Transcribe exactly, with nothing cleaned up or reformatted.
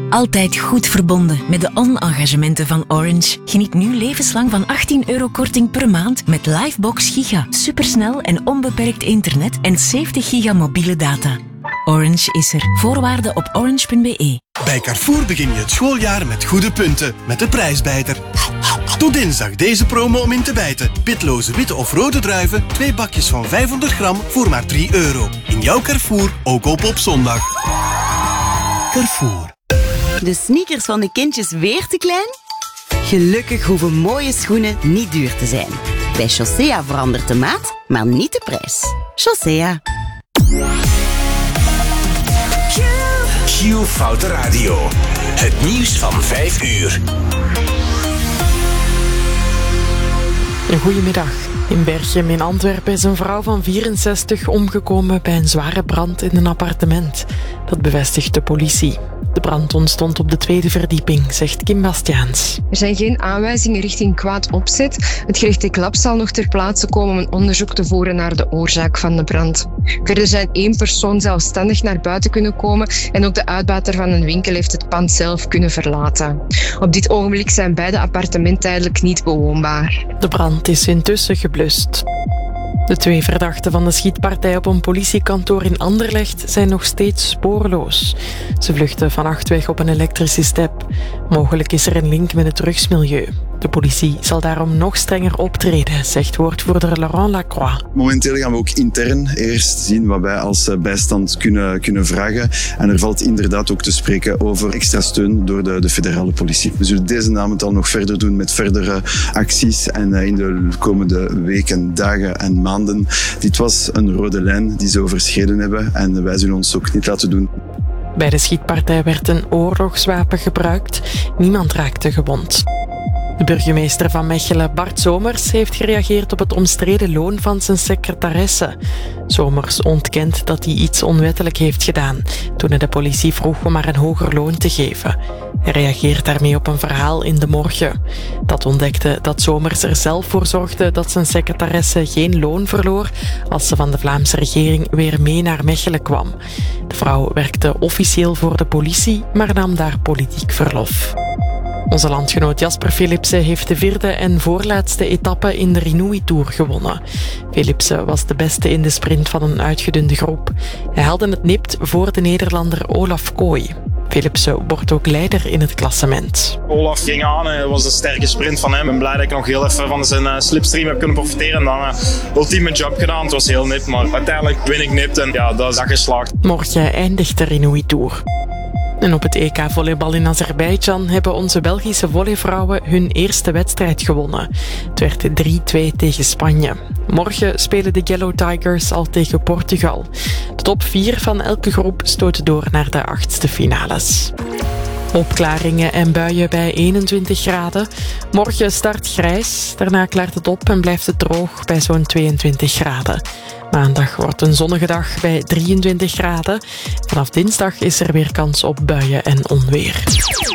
Altijd goed verbonden met de on-engagementen van Orange. Geniet nu levenslang van achttien euro korting per maand met Livebox Giga. Supersnel en onbeperkt internet en zeventig giga mobiele data. Orange is er. Voorwaarden op orange punt b e. Bij Carrefour begin je het schooljaar met goede punten. Met de prijsbijter. Tot dinsdag deze promo om in te bijten. Pitloze witte of rode druiven. Twee bakjes van vijfhonderd gram voor maar drie euro. In jouw Carrefour, ook op op zondag. Carrefour. De sneakers van de kindjes weer te klein? Gelukkig hoeven mooie schoenen niet duur te zijn. Bij Chaussea verandert de maat, maar niet de prijs. Chaussea. Q Foute Radio. Het nieuws van vijf uur. Een goedemiddag. In Berchem in Antwerpen is een vrouw van vierenzestig omgekomen bij een zware brand in een appartement. Dat bevestigt de politie. De brand ontstond op de tweede verdieping, zegt Kim Bastiaans. Er zijn geen aanwijzingen richting kwaad opzet. Het gerechtelijk lab zal nog ter plaatse komen om een onderzoek te voeren naar de oorzaak van de brand. Verder zijn één persoon zelfstandig naar buiten kunnen komen en ook de uitbater van een winkel heeft het pand zelf kunnen verlaten. Op dit ogenblik zijn beide appartementen tijdelijk niet bewoonbaar. De brand is intussen geblust. De twee verdachten van de schietpartij op een politiekantoor in Anderlecht zijn nog steeds spoorloos. Ze vluchten vannacht weg op een elektrische step. Mogelijk is er een link met het drugsmilieu. De politie zal daarom nog strenger optreden, zegt woordvoerder Laurent Lacroix. Momenteel gaan we ook intern eerst zien wat wij als bijstand kunnen, kunnen vragen. En er valt inderdaad ook te spreken over extra steun door de, de federale politie. We zullen deze namens al nog verder doen met verdere acties. En in de komende weken, dagen en maanden. Dit was een rode lijn die ze overschreden hebben. En wij zullen ons ook niet laten doen. Bij de schietpartij werd een oorlogswapen gebruikt. Niemand raakte gewond. De burgemeester van Mechelen, Bart Somers, heeft gereageerd op het omstreden loon van zijn secretaresse. Somers ontkent dat hij iets onwettelijk heeft gedaan toen hij de politie vroeg om haar een hoger loon te geven. Hij reageert daarmee op een verhaal in De Morgen. Dat ontdekte dat Somers er zelf voor zorgde dat zijn secretaresse geen loon verloor als ze van de Vlaamse regering weer mee naar Mechelen kwam. De vrouw werkte officieel voor de politie, maar nam daar politiek verlof. Onze landgenoot Jasper Philipsen heeft de vierde en voorlaatste etappe in de Rinui Tour gewonnen. Philipsen was de beste in de sprint van een uitgedunde groep. Hij haalde het nipt voor de Nederlander Olaf Kooi. Philipsen wordt ook leider in het klassement. Olaf ging aan, het was een sterke sprint van hem. Ik ben blij dat ik nog heel even van zijn slipstream heb kunnen profiteren. En dan een ultieme job gedaan. Het was heel nipt, maar uiteindelijk win ik nipt en ja, dat is dat geslaagd. Morgen eindigt de Rinui Tour. En op het E K-volleybal in Azerbeidzjan hebben onze Belgische volleyvrouwen hun eerste wedstrijd gewonnen. Het werd drie twee tegen Spanje. Morgen spelen de Yellow Tigers al tegen Portugal. De top vier van elke groep stoten door naar de achtste finales. Opklaringen en buien bij eenentwintig graden. Morgen start grijs, daarna klaart het op en blijft het droog bij zo'n tweeëntwintig graden. Maandag wordt een zonnige dag bij drieëntwintig graden. Vanaf dinsdag is er weer kans op buien en onweer.